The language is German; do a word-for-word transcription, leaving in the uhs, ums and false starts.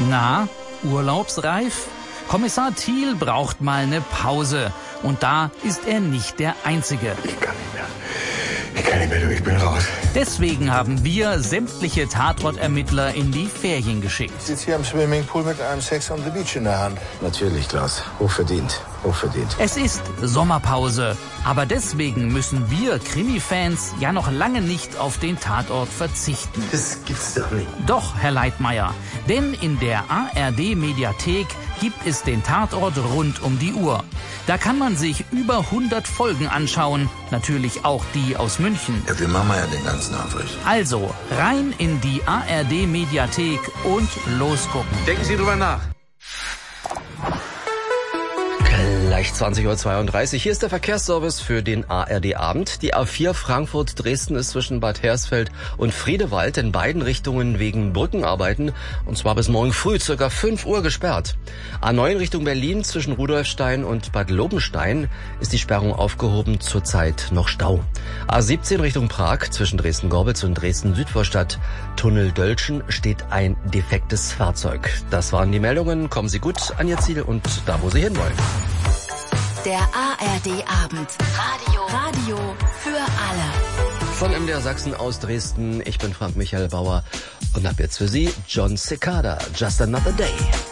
Na, urlaubsreif? Kommissar Thiel braucht mal eine Pause. Und da ist er nicht der Einzige. Ich kann nicht mehr. Ich kann nicht mehr, du, ich bin raus. Deswegen haben wir sämtliche Tatortermittler in die Ferien geschickt. Ich sitze hier am Swimmingpool mit einem Sex on the Beach in der Hand. Natürlich, Klaus. Hochverdient. Hochverdient. Es ist Sommerpause. Aber deswegen müssen wir Krimi-Fans ja noch lange nicht auf den Tatort verzichten. Das gibt's doch nicht. Doch, Herr Leitmayr. Denn in der A R D-Mediathek gibt es den Tatort rund um die Uhr. Da kann man sich über hundert Folgen anschauen. Natürlich auch die aus München. Ja, wir machen ja den ganzen Abend. Also rein in die A R D-Mediathek und losgucken. Denken Sie drüber nach. Gleich zwanzig Uhr zweiunddreißig. Hier ist der Verkehrsservice für den A R D-Abend. Die A vier Frankfurt-Dresden ist zwischen Bad Hersfeld und Friedewald in beiden Richtungen wegen Brückenarbeiten, und zwar bis morgen früh circa fünf Uhr gesperrt. A neun Richtung Berlin zwischen Rudolfstein und Bad Lobenstein ist die Sperrung aufgehoben, zurzeit noch Stau. A siebzehn Richtung Prag zwischen Dresden-Gorbitz und Dresden-Südvorstadt, Tunnel Dölschen, steht ein defektes Fahrzeug. Das waren die Meldungen. Kommen Sie gut an Ihr Ziel und da, wo Sie hinwollen. Der A R D-Abend. Radio. Radio für alle. Von M D R Sachsen aus Dresden. Ich bin Frank Michael Bauer und hab jetzt für Sie John Cicada, Just Another Day.